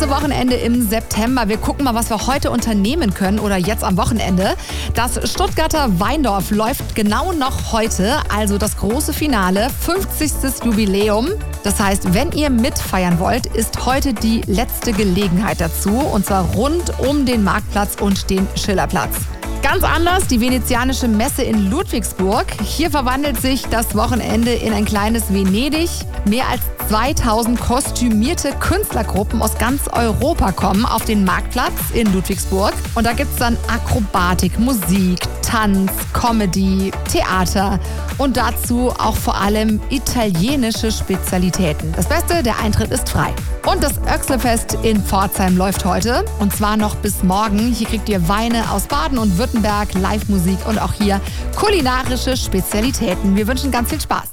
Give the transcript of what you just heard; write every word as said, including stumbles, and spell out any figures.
Wochenende im September. Wir gucken mal, was wir heute unternehmen können oder jetzt am Wochenende. Das Stuttgarter Weindorf läuft genau noch heute, also das große Finale, fünfzigstes Jubiläum. Das heißt, wenn ihr mitfeiern wollt, ist heute die letzte Gelegenheit dazu, und zwar rund um den Marktplatz und den Schillerplatz. Ganz anders die venezianische Messe in Ludwigsburg. Hier verwandelt sich das Wochenende in ein kleines Venedig. Mehr als zweitausend kostümierte Künstlergruppen aus ganz Europa kommen auf den Marktplatz in Ludwigsburg. Und da gibt es dann Akrobatik, Musik, Tanz, Comedy, Theater und dazu auch vor allem italienische Spezialitäten. Das Beste, der Eintritt ist frei. Und das Oechsle-Fest in Pforzheim läuft heute, und zwar noch bis morgen. Hier kriegt ihr Weine aus Baden und Württemberg, Live-Musik und auch hier kulinarische Spezialitäten. Wir wünschen ganz viel Spaß.